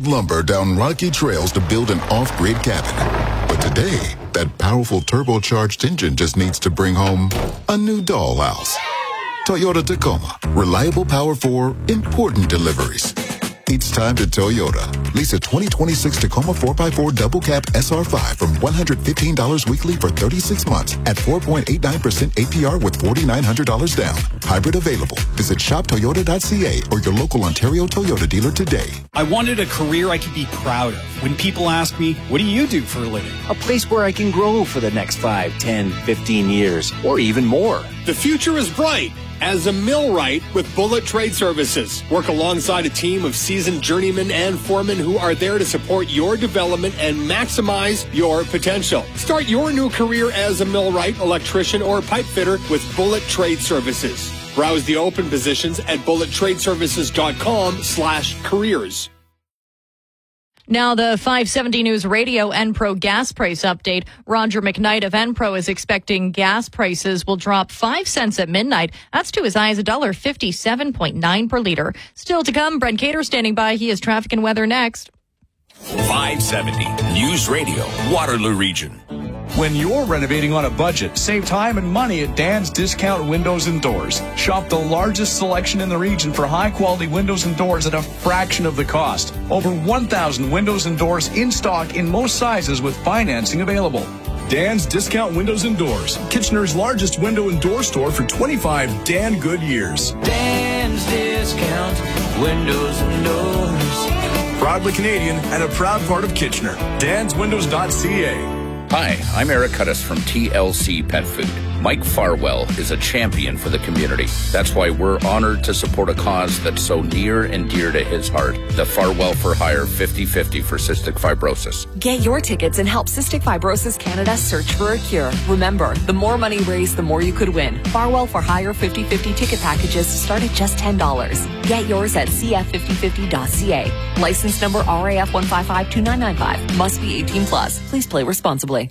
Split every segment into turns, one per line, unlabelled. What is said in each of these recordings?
hauled lumber down rocky trails to build an off-grid cabin. But today, that powerful turbocharged engine just needs to bring home a new dollhouse. Toyota Tacoma. Reliable power for important deliveries. It's time to Toyota. Lease a 2026 Tacoma 4x4 double cab SR5 from $115 weekly for 36 months at 4.89% APR with $4,900 down. Hybrid available. Visit shoptoyota.ca or your local Ontario Toyota dealer today.
I wanted a career I could be proud of. When people ask me, what do you do for a living?
A place where I can grow for the next 5, 10, 15 years, or even more.
The future is bright. As a millwright with Bullet Trade Services. Work alongside a team of seasoned journeymen and foremen who are there to support your development and maximize your potential. Start your new career as a millwright, electrician, or pipe fitter with Bullet Trade Services. Browse the open positions at bullettradeservices.com/careers.
Now the 570 News Radio Enpro gas price update. Roger McKnight of Enpro is expecting gas prices will drop 5 cents at midnight. That's to as high as $1.57.9 per liter. Still to come, Brent Cater standing by. He has traffic and weather next.
570 News Radio, Waterloo Region.
When you're renovating on a budget, save time and money at Dan's Discount Windows and Doors. Shop the largest selection in the region for high-quality windows and doors at a fraction of the cost. Over 1,000 windows and doors in stock in most sizes with financing available. Dan's Discount Windows and Doors, Kitchener's largest window and door store for 25 Dan good years.
Dan's Discount Windows and Doors.
Proudly Canadian and a proud part of Kitchener. DansWindows.ca.
Hi, I'm Eric Cuttis from TLC Pet Food. Mike Farwell is a champion for the community. That's why we're honored to support a cause that's so near and dear to his heart. The Farwell for Hire 50/50 for cystic fibrosis.
Get your tickets and help Cystic Fibrosis Canada search for a cure. Remember, the more money raised, the more you could win. Farwell for Hire 50/50 ticket packages start at just $10. Get yours at cf5050.ca. License number RAF 1552995. Must be 18 plus. Please play responsibly.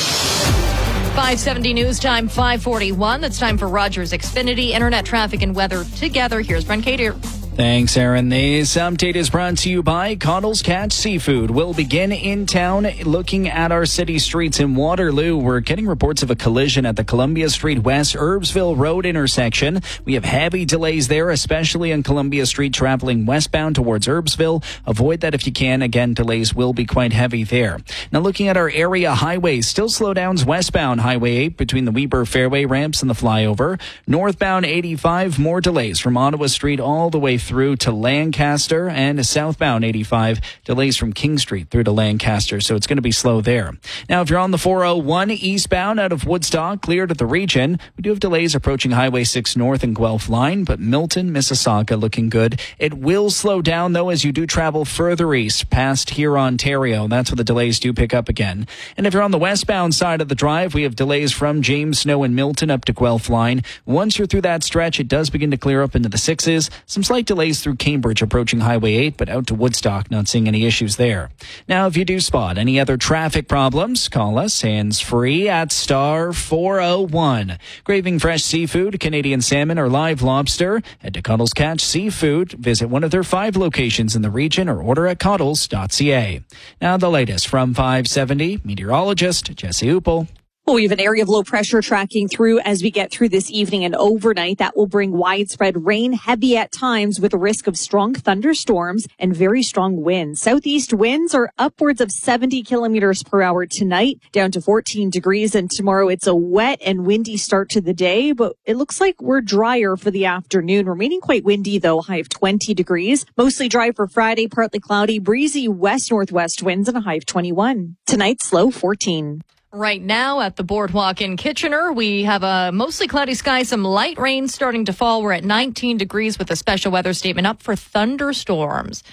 570 News Time, 541. It's time for Rogers Xfinity Internet traffic and weather together. Here's Brent Cater.
Thanks, Aaron. This update is brought to you by Cottle's Catch Seafood. We'll begin in town looking at our city streets in Waterloo. We're getting reports of a collision at the Columbia Street West Urbsville Road intersection. We have heavy delays there, especially on Columbia Street traveling westbound towards Urbsville. Avoid that if you can. Again, delays will be quite heavy there. Now looking at our area highways, still slowdowns westbound Highway 8 between the Weber Fairway ramps and the flyover. Northbound 85, more delays from Ottawa Street all the way through to Lancaster, and southbound 85 delays from King Street through to Lancaster, so it's going to be slow there. Now if you're on the 401 eastbound out of Woodstock, cleared at the region, we do have delays approaching Highway 6 North and Guelph line, but Milton, Mississauga looking good. It will slow down though as you do travel further east past here, Ontario. That's where the delays do pick up again. And if you're on the westbound side of the drive, we have delays from James Snow and Milton up to Guelph line. Once you're through that stretch, it does begin to clear up into the 6s. Some slight delays through Cambridge approaching Highway 8, but out to Woodstock, not seeing any issues there. Now, if you do spot any other traffic problems, call us hands-free at star 401. Craving fresh seafood, Canadian salmon, or live lobster? Head to Cottle's Catch Seafood. Visit one of their 5 locations in the region or order at cottles.ca. Now, the latest from 570, meteorologist Jesse Uppel.
Well, we have an area of low pressure tracking through as we get through this evening and overnight. That will bring widespread rain, heavy at times with a risk of strong thunderstorms and very strong winds. Southeast winds are upwards of 70 kilometers per hour tonight, down to 14 degrees. And tomorrow it's a wet and windy start to the day, but it looks like we're drier for the afternoon. Remaining quite windy though, high of 20 degrees. Mostly dry for Friday, partly cloudy, breezy west-northwest winds and a high of 21. Tonight's low 14.
Right now at the Boardwalk in Kitchener, we have a mostly cloudy sky, some light rain starting to fall. We're at 19 degrees with a special weather statement up for thunderstorms.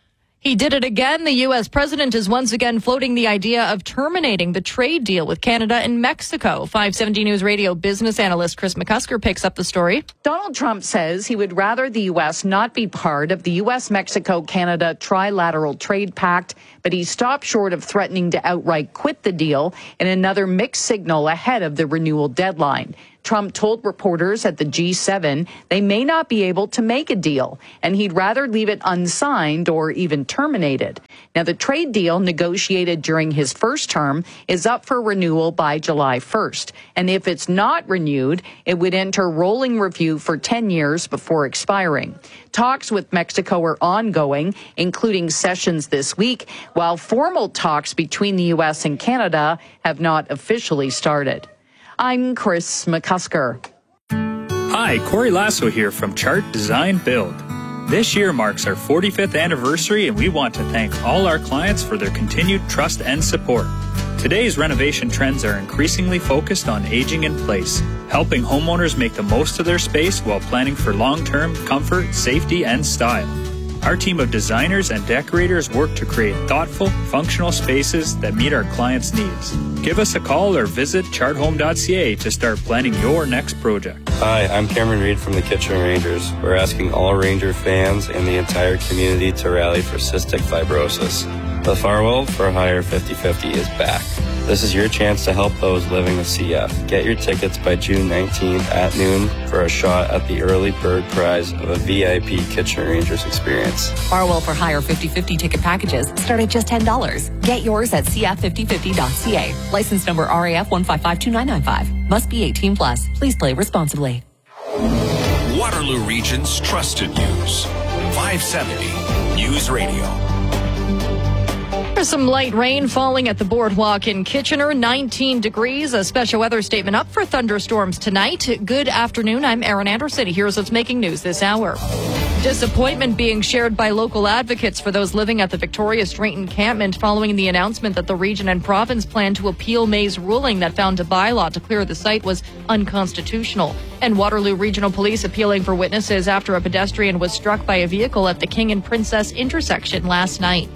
He did it again. The U.S. president is once again floating the idea of terminating the trade deal with Canada and Mexico. 570 News Radio business analyst Chris McCusker picks up the story.
Donald Trump says he would rather the U.S. not be part of the U.S.-Mexico-Canada trilateral trade pact, but he stopped short of threatening to outright quit the deal in another mixed signal ahead of the renewal deadline. Trump told reporters at the G7 they may not be able to make a deal, and he'd rather leave it unsigned or even terminated. Now, the trade deal negotiated during his first term is up for renewal by July 1st. And if it's not renewed, it would enter rolling review for 10 years before expiring. Talks with Mexico are ongoing, including sessions this week, while formal talks between the U.S. and Canada have not officially started. I'm Chris McCusker.
Hi, Corey Lasso here from Chart Design Build. This year marks our 45th anniversary, and we want to thank all our clients for their continued trust and support. Today's renovation trends are increasingly focused on aging in place, helping homeowners make the most of their space while planning for long-term comfort, safety, and style. Our team of designers and decorators work to create thoughtful, functional spaces that meet our clients' needs. Give us a call or visit charthome.ca to start planning your next project.
Hi, I'm Cameron Reed from the Kitchener Rangers. We're asking all Ranger fans and the entire community to rally for cystic fibrosis. The Farwell for Hire 50/50 is back. This is your chance to help those living with CF. Get your tickets by June 19th at noon for a shot at the early bird prize of a VIP Kitchener Rangers experience.
Farwell for Hire 50/50 ticket packages start at just $10. Get yours at cf5050.ca. License number RAF 1552995. Must be 18 plus. Please play responsibly.
Waterloo Region's trusted news. 570 News Radio.
There's some light rain falling at the boardwalk in Kitchener, 19 degrees. A special weather statement up for thunderstorms tonight. Good afternoon. I'm Erin Anderson. Here's what's making news this hour. Disappointment being shared by local advocates for those living at the Victoria Street encampment following the announcement that the region and province plan to appeal May's ruling that found a bylaw to clear the site was unconstitutional. And Waterloo Regional Police appealing for witnesses after a pedestrian was struck by a vehicle at the King and Princess intersection last night.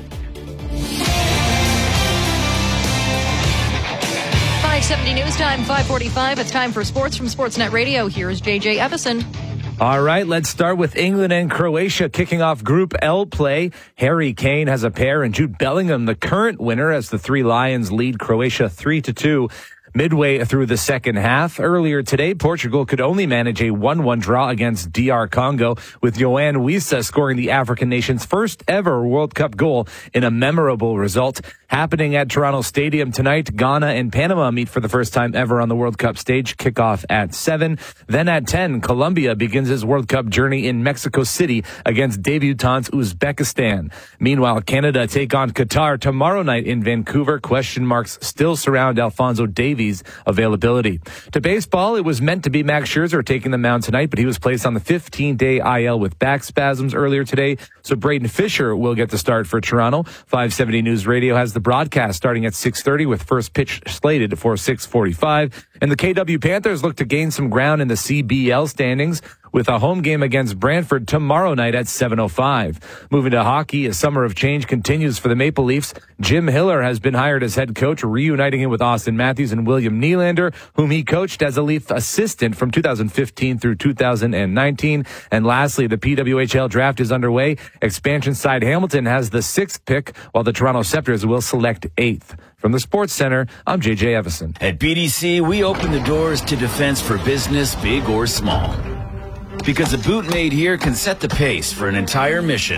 570 News Time, 5:45. It's time for sports from Sportsnet Radio. Here's JJ Evison.
All right, let's start with England and Croatia kicking off Group L play. Harry Kane has a pair and Jude Bellingham the current winner as the Three Lions lead Croatia 3-2. Midway through the second half. Earlier today, Portugal could only manage a 1-1 draw against DR Congo, with Yoann Wissa scoring the African nation's first ever World Cup goal in a memorable result. Happening at Toronto Stadium tonight, Ghana and Panama meet for the first time ever on the World Cup stage. Kickoff at 7. Then at 10, Colombia begins its World Cup journey in Mexico City against debutants Uzbekistan. Meanwhile, Canada take on Qatar tomorrow night in Vancouver. Question marks still surround Alphonso Davies' availability. To baseball, it was meant to be Max Scherzer taking the mound tonight, but he was placed on the 15-day IL with back spasms earlier today, so Braden Fisher will get the start for Toronto. 570 News Radio has the broadcast starting at 6:30 with first pitch slated for 6:45. And the KW Panthers look to gain some ground in the CBL standings with a home game against Brantford tomorrow night at 7:05. Moving to hockey, a summer of change continues for the Maple Leafs. Jim Hiller has been hired as head coach, reuniting him with Austin Matthews and William Nylander, whom he coached as a Leaf assistant from 2015 through 2019. And lastly, the PWHL draft is underway. Expansion side Hamilton has the 6th pick, while the Toronto Scepters will select 8th. From the Sports Center, I'm JJ Evison.
At BDC, we open the doors to defense for business, big or small. Because a boot made here can set the pace for an entire mission.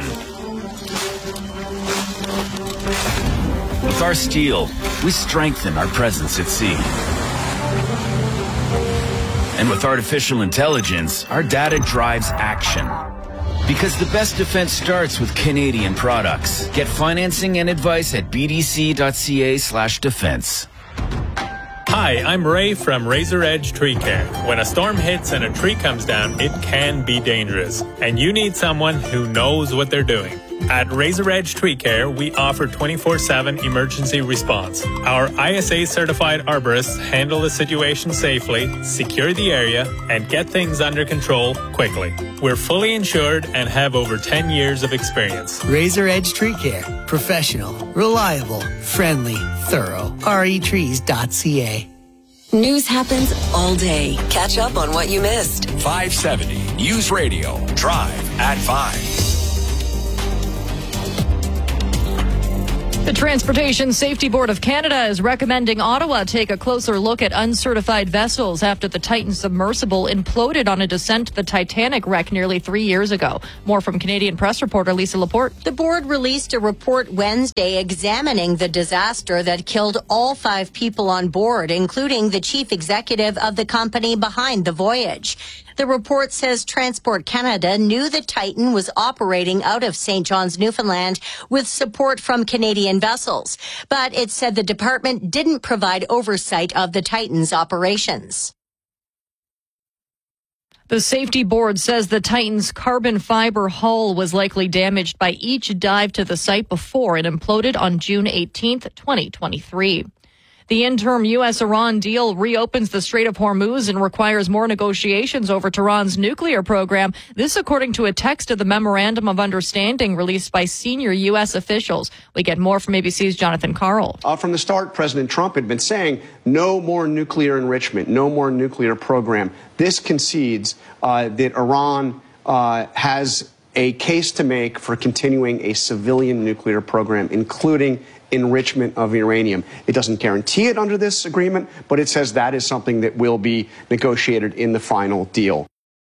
With our steel, we strengthen our presence at sea. And with artificial intelligence, our data drives action. Because the best defense starts with Canadian products. Get financing and advice at bdc.ca/defense.
Hi, I'm Ray from Razor Edge Tree Care. When a storm hits and a tree comes down, it can be dangerous, and you need someone who knows what they're doing. At Razor Edge Tree Care, we offer 24/7 emergency response. Our ISA-certified arborists handle the situation safely, secure the area, and get things under control quickly. We're fully insured and have over 10 years of experience.
Razor Edge Tree Care. Professional, reliable, friendly, thorough. retrees.ca.
News happens all day. Catch up on what you missed.
570 News Radio. Drive at 5.
The Transportation Safety Board of Canada is recommending Ottawa take a closer look at uncertified vessels after the Titan submersible imploded on a descent to the Titanic wreck nearly 3 years ago. More from Canadian press reporter Lisa Laporte.
The board released a report Wednesday examining the disaster that killed all 5 people on board, including the chief executive of the company behind the voyage. The report says Transport Canada knew the Titan was operating out of St. John's, Newfoundland, with support from Canadian vessels. But it said the department didn't provide oversight of the Titan's operations.
The safety board says the Titan's carbon fiber hull was likely damaged by each dive to the site before it imploded on June 18th, 2023. The interim U.S.-Iran deal reopens the Strait of Hormuz and requires more negotiations over Tehran's nuclear program. This according to a text of the Memorandum of Understanding released by senior U.S. officials. We get more from ABC's Jonathan Karl.
From the start, President Trump had been saying no more nuclear enrichment, no more nuclear program. This concedes that Iran has a case to make for continuing a civilian nuclear program, including enrichment of uranium. It doesn't guarantee it under this agreement, but it says that is something that will be negotiated in the final deal.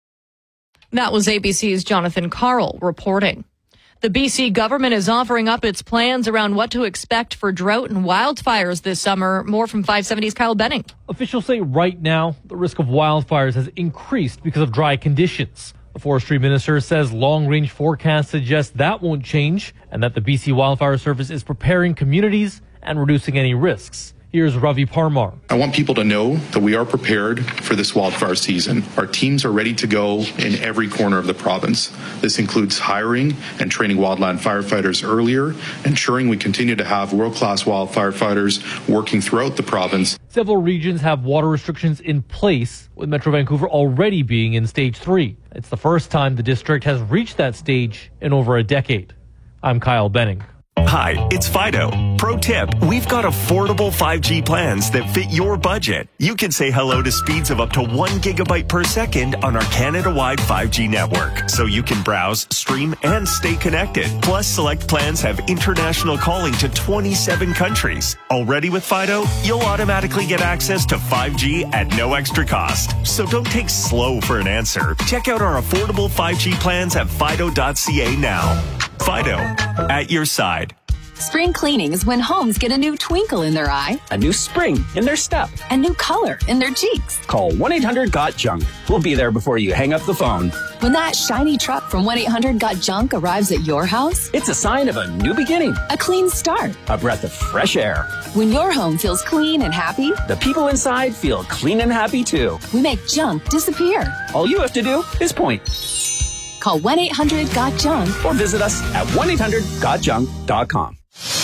That was ABC's Jonathan Karl reporting. The BC government is offering up its plans around what to expect for drought and wildfires this summer. More from 570's Kyle Benning.
Officials say right now the risk of wildfires has increased because of dry conditions. The forestry minister says long-range forecasts suggest that won't change and that the BC Wildfire Service is preparing communities and reducing any risks. Here's Ravi Parmar.
I want people to know that we are prepared for this wildfire season. Our teams are ready to go in every corner of the province. This includes hiring and training wildland firefighters earlier, ensuring we continue to have world-class wildfire fighters working throughout the province.
Several regions have water restrictions in place, with Metro Vancouver already being in Stage 3. It's the first time the district has reached that stage in over a decade. I'm Kyle Benning.
Hi, it's Fido. Pro tip, we've got affordable 5G plans that fit your budget. You can say hello to speeds of up to 1 gigabyte per second on our Canada-wide 5G network, so you can browse, stream, and stay connected. Plus, select plans have international calling to 27 countries. Already with Fido, you'll automatically get access to 5G at no extra cost. So don't take slow for an answer. Check out our affordable 5G plans at fido.ca now. Fido, at your side.
Spring cleaning is when homes get a new twinkle in their eye,
a new spring in their step,
a new color in their cheeks.
Call 1-800-GOT-JUNK. We'll be there before you hang up the phone.
When that shiny truck from 1-800-GOT-JUNK arrives at your house,
it's a sign of a new beginning,
a clean start,
a breath of fresh air.
When your home feels clean and happy,
the people inside feel clean and happy too.
We make junk disappear.
All you have to do is point.
Call 1-800-GOT-JUNK
or visit us at 1-800-GOTJUNK.com.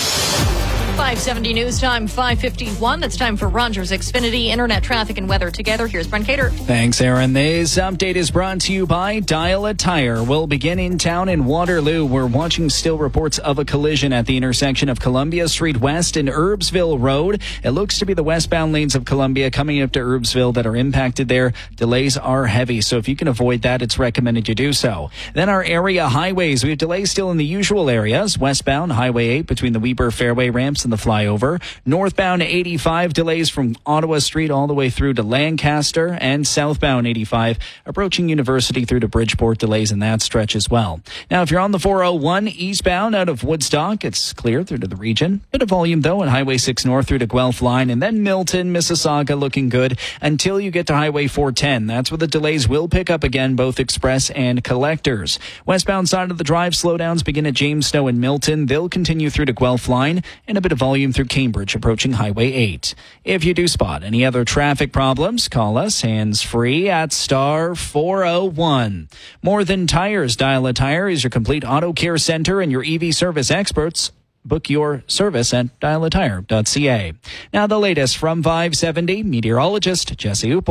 570 news time, 5:51. That's time for Rogers Xfinity Internet traffic and weather together. Here's Brent Cater.
Thanks, Aaron. This update is brought to you by Dial a Tire. We'll begin in town in Waterloo. We're watching still reports of a collision at the intersection of Columbia Street West and Urbsville Road. It looks to be the westbound lanes of Columbia coming up to Urbsville that are impacted there. Delays are heavy, so if you can avoid that, it's recommended you do so. Then our area highways. We have delays still in the usual areas. Westbound Highway 8 between the Weber Fairway ramps and the flyover. Northbound 85 delays from Ottawa Street all the way through to Lancaster, and southbound 85 approaching University through to Bridgeport, delays in that stretch as well. Now, if you're on the 401 eastbound out of Woodstock, it's clear through to the region. Bit of volume though on Highway 6 north through to Guelph line, and then Milton, Mississauga looking good until you get to Highway 410. That's where the delays will pick up again, both express and collectors. Westbound side of the drive slowdowns begin at Jamestown and Milton. They'll continue through to Guelph line, and a bit of volume through Cambridge approaching Highway 8. If you do spot any other traffic problems, call us hands-free at star 401. More Than Tires. Dial a Tire is your complete auto care center and your EV service experts. Book your service at dialatire.ca. Now the latest from 570, meteorologist Jesse Uppel.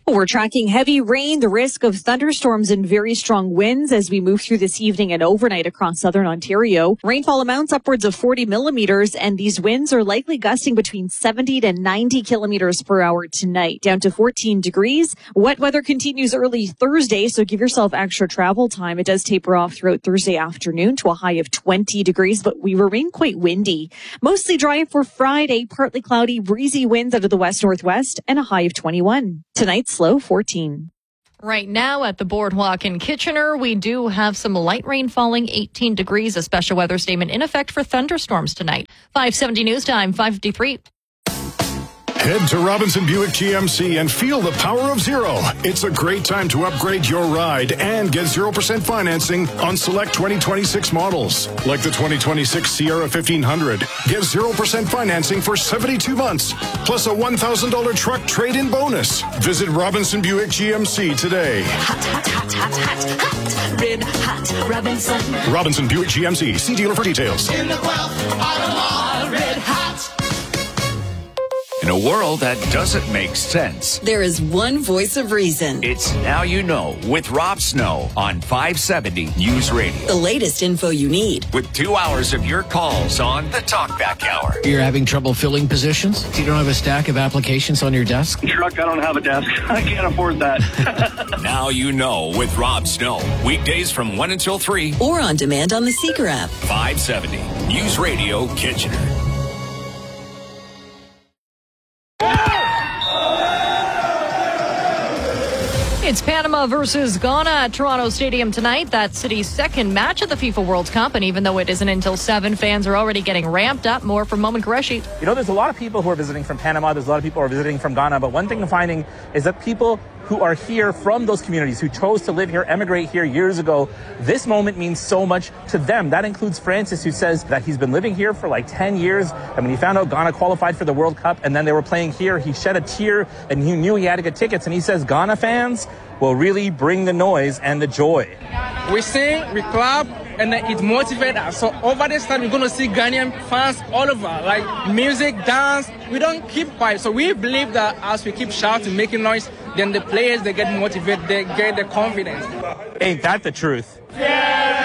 We're tracking heavy rain, the risk of thunderstorms and very strong winds as we move through this evening and overnight across southern Ontario. Rainfall amounts upwards of 40 millimeters, and these winds are likely gusting between 70 to 90 kilometers per hour tonight, down to 14 degrees. Wet weather continues early Thursday, so give yourself extra travel time. It does taper off throughout Thursday afternoon to a high of 20 degrees, but we remain quite windy. Mostly dry for Friday, partly cloudy, breezy winds out of the west-northwest, and a high of 21. Tonight's low 14.
Right now at the Boardwalk in Kitchener, we do have some light rain falling, 18 degrees, a special weather statement in effect for thunderstorms tonight. 5:70 news time, 5:53.
Head to Robinson Buick GMC and feel the power of zero. It's a great time to upgrade your ride and get 0% financing on select 2026 models. Like the 2026 Sierra 1500. Get 0% financing for 72 months, plus a $1,000 truck trade-in bonus. Visit Robinson Buick GMC today.
Hot, hot, hot, hot, hot, hot. Red hot Robinson.
Robinson Buick GMC. See dealer for details.
In the Guelph Auto Mall, red hot.
In a world that doesn't make sense,
There is one voice of reason.
it's Now You Know with Rob Snow on 570 News Radio.
The latest info you need.
With 2 hours of your calls on the Talkback Hour.
You're having trouble filling positions? You don't have a stack of applications on your desk?
Truck, I don't have a desk. I can't afford that.
Now You Know with Rob Snow. Weekdays from 1 until 3.
Or on demand on the Seeker app.
570 News Radio Kitchener.
It's Panama versus Ghana at Toronto Stadium tonight. That's City's second match at the FIFA World Cup, and even though it isn't until 7, fans are already getting ramped up. More from Momin Qureshi.
You know, there's a lot of people who are visiting from Panama. There's a lot of people who are visiting from Ghana. But one thing I'm finding is that people who are here from those communities, who chose to live here, emigrate here years ago, this moment means so much to them. That includes Francis, who says that he's been living here for like 10 years. And when he found out Ghana qualified for the World Cup and then they were playing here, he shed a tear and he knew he had to get tickets. And he says Ghana fans will really bring the noise and the joy.
We sing, we clap, and then it motivates us. So over this time, you're going to see Ghanaian fans all over, like music, dance. We don't keep quiet. So we believe that as we keep shouting, making noise, then the players, they get motivated, they get the confidence.
Ain't that the truth?
Yeah!